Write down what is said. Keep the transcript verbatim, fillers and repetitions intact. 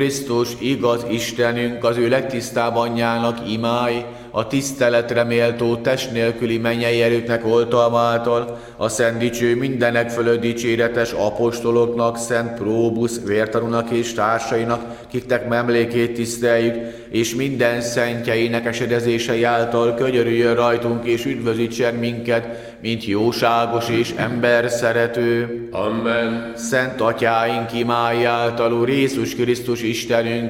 Krisztus, igaz Istenünk, az ő legtisztább anyjának imái, a tiszteletre méltó test nélküli mennyei erőknek oltalmáltal, a szent dicső mindenek fölött dicséretes apostoloknak, Szent Próbusz vértanúnak és társainak, kiknek emlékét tiszteljük, és minden szentjeinek esedezései által könyörüljön rajtunk és üdvözítsen minket, mint jóságos és ember szerető. Amen. Szent atyáink imái által, Úr Jézus Krisztus Istenünk,